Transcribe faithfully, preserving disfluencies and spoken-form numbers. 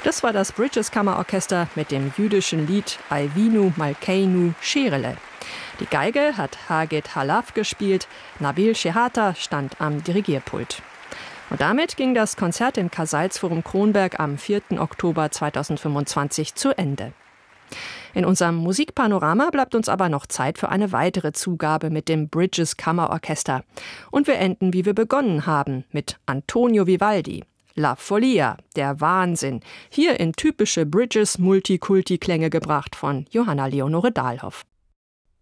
Das war das Bridges Kammerorchester mit dem jüdischen Lied Ayvinu Malkeinu Sherele. Die Geige hat Hagit Halaf gespielt, Nabil Shehata stand am Dirigierpult. Und damit ging das Konzert im Casals-Forum Kronberg am vierten Oktober zweitausendfünfundzwanzig zu Ende. In unserem Musikpanorama bleibt uns aber noch Zeit für eine weitere Zugabe mit dem Bridges Kammerorchester. Und wir enden, wie wir begonnen haben, mit Antonio Vivaldi. La Follia, der Wahnsinn, hier in typische Bridges-Multikulti-Klänge gebracht von Johanna Leonore Dahlhoff.